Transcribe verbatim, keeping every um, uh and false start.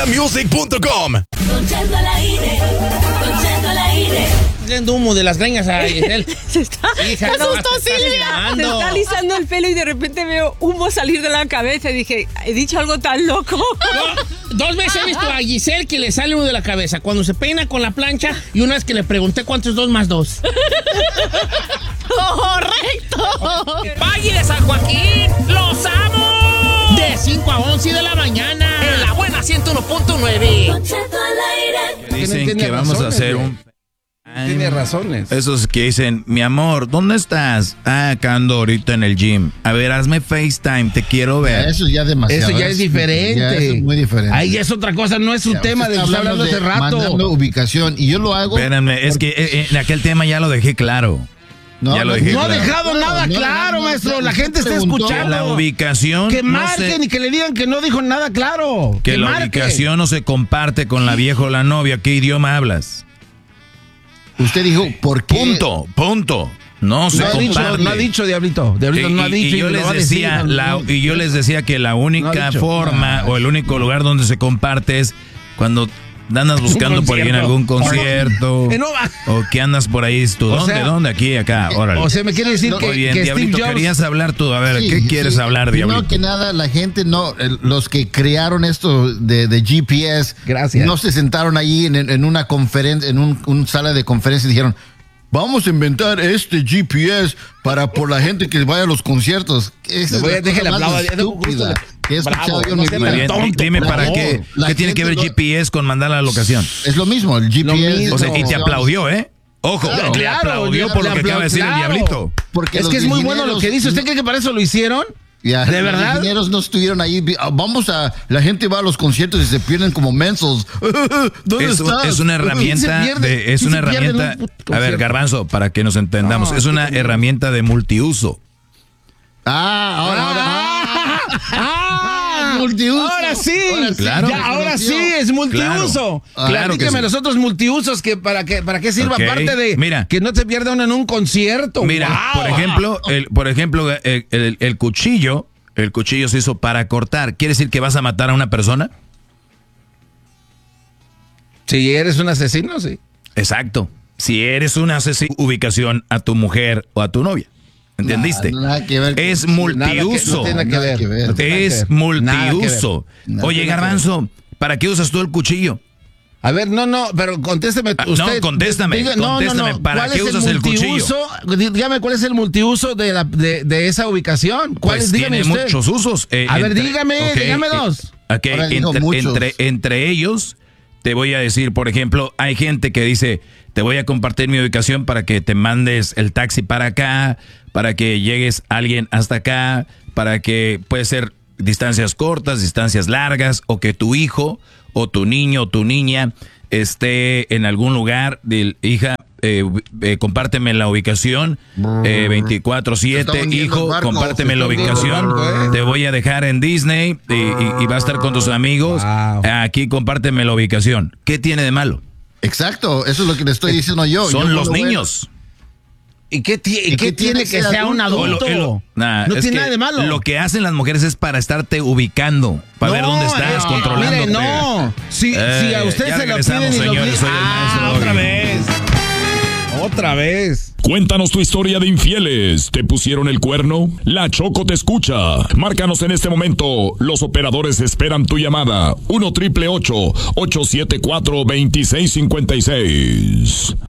Exa Music punto com. Don Cheto al aire, Don Cheto al aire. Haciendo humo de las greñas a Giselle. Se está, Hija, se no, asustó te estás Silvia. llamando. Se está alisando el pelo y de repente veo humo salir de la cabeza y dije, he dicho algo tan loco. No, dos veces he visto a Giselle que le sale humo de la cabeza cuando se peina con la plancha y una vez que le pregunté cuánto es dos más dos. ¡Correcto! Valle de San Joaquín, ¡los amo! De cinco a once de la mañana. En la buena ciento uno punto nueve. Don Cheto al aire. Dicen tiene que vamos a razones, hacer güey. un... Tiene razones. Esos que dicen, mi amor, ¿dónde estás? Ah, acá ando ahorita en el gym. A ver, hazme FaceTime, te quiero ver. Eso ya es demasiado. Eso ya es diferente. Ya eso es muy diferente. Ahí ya es otra cosa, no es un Ya, tema usted de que está hablando hace rato. mandando ubicación y yo lo hago. Espérenme, es que eh, en aquel tema ya lo dejé claro. No, ya lo no, dejé No ha claro. dejado nada No, claro, no, no, maestro. no, La usted gente está preguntó. escuchando. La ubicación... Que no marquen se- y que le digan que no dijo nada claro. Que la marquen. ubicación no se comparte con la vieja o la novia. ¿Qué idioma hablas? Usted dijo, ¿por qué? Punto, punto. No se No ha, dicho, comparte. no ha dicho, Diablito. Diablito Y, no ha y- dicho. y yo lo les va a decir, decía, no, la- no. y yo les decía que la única No ha dicho. forma Ah, o el único lugar donde se comparte es cuando andas buscando por ahí en concierto. algún concierto Que no va. o que andas por ahí. ¿Tú O dónde? sea, ¿Dónde? Aquí, acá. Órale. O sea, me quiere decir No, que, Muy bien, que Steve Diablito, Jobs... querías hablar tú. A ver, Sí, ¿qué quieres sí. hablar, Primero Diablito? que nada, la gente no, el- los que crearon esto de, de G P S, Gracias. no se sentaron ahí en, en una conferencia, en un, un sala de conferencia y dijeron, vamos a inventar este G P S para por la gente que vaya a los conciertos. Esa Le voy a- es la déjele cosa más aplaudir, estúpida que he Bravo, escuchado yo en no mi sea Muy vida. bien, tonto, dime por para favor. qué. La ¿Qué tiene que ver gente no- G P S con mandar a la locación? Es lo mismo, el G P S. Lo mismo. O sea, y te aplaudió, ¿eh? Ojo, Claro, le claro, aplaudió le por lo que acaba de decir el claro. Diablito. Porque Es los que es muy bueno lo ingenieros- que dice. ¿Usted cree que para eso lo hicieron? Ya, ¿De los verdad? ingenieros no estuvieron ahí. Ah, Vamos a. La gente va a los conciertos y se pierden como mensos. ¿Dónde Es, estás? es una herramienta ¿Quién se pierde? de, es ¿Quién una se pierde en un herramienta. puto A ver, concierto? Garbanzo, para que nos entendamos, No, es una qué herramienta de multiuso. Ah, ahora, ahora. Ah, ah, multiuso. Ahora sí. Ahora sí, Claro. Ya, ahora sí es multiuso. Claro, claro que Platíqueme sí. los otros multiusos que para qué para qué sirva Ok, aparte de mira. que no te pierda uno en un concierto. Mira, Wow. por ejemplo, el, por ejemplo, el, el- el cuchillo, el cuchillo se hizo para cortar. ¿Quiere decir que vas a matar a una persona? Si eres un asesino, sí. Exacto. Si eres un asesino, ubicación a tu mujer o a tu novia. ¿Entendiste? Nada, nada que ver. Es Nada que- multiuso. no tiene nada que Nada ver. que ver. No tiene nada que Es ver. Nada que ver. multiuso. Nada Oye, tiene que Garbanzo, ¿para qué usas tú el cuchillo? A ver, no, no, pero contésteme Ah, usted. no, contéstame, contéstame, ¿para ¿Cuál qué es usas el cuchillo? multiuso? Dígame, ¿cuál es el multiuso de, la, de, de esa ubicación? ¿Cuál Pues es? Dígame tiene usted. muchos usos. eh, A ver, entre- dígame, ok, dígame eh, dos. ok, Ahora dijo entre, muchos. entre, entre ellos, te voy a decir, por ejemplo, hay gente que dice, te voy a compartir mi ubicación para que te mandes el taxi para acá, para que llegues alguien hasta acá, para que puede ser distancias cortas, distancias largas, o que tu hijo o tu niño o tu niña esté en algún lugar, de, hija, eh, eh, compárteme la ubicación, eh, veinticuatro Se está siete, hundiendo el hijo, barco, compárteme se la está hundiendo el ubicación, barco, ¿eh? te voy a dejar en Disney y, y- y va a estar con tus amigos, Wow. aquí compárteme la ubicación. ¿Qué tiene de malo? Exacto, eso es lo que le estoy diciendo yo. Son Yo los no lo veo. niños. ¿Y qué, ti- y ¿Y qué qué tiene tiene que que ser sea un adulto? adulto? O lo- lo- nah, no es tiene que nada de malo. Lo que hacen las mujeres es para estarte ubicando, para ver No, dónde estás, es que, controlando. Mire, no. Si, Eh, si a usted ya se lo regresamos, piden y lo señores, piden- soy el Ah, maestro otra Doggy. vez. Otra vez. Cuéntanos tu historia de infieles. ¿Te pusieron el cuerno? La Choco te escucha. Márcanos en este momento. Los operadores esperan tu llamada. uno triple ocho, ocho siete cuatro, dos seis cinco seis.